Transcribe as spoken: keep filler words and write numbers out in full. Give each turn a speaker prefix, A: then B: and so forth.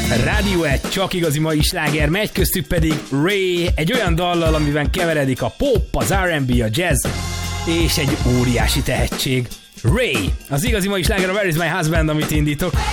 A: Rádió egy csak igazi mai sláger, megy köztük pedig Ray, egy olyan dallal, amiben keveredik a pop, az er and bé, a jazz, és egy óriási tehetség. Ray, az igazi mai sláger, a Where is my husband, amit indítok.